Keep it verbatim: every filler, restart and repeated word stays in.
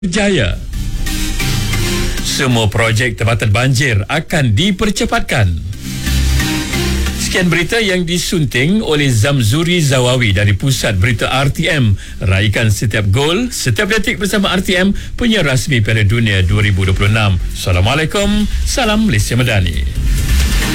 Jaya. Semua projek tempatan banjir akan dipercepatkan. Sekian berita yang disunting oleh Zamzuri Zawawi dari Pusat Berita R T M. Raikan setiap gol, setiap detik bersama R T M, penyiar rasmi Piala Dunia dua ribu dua puluh enam. Assalamualaikum, salam Malaysia Madani.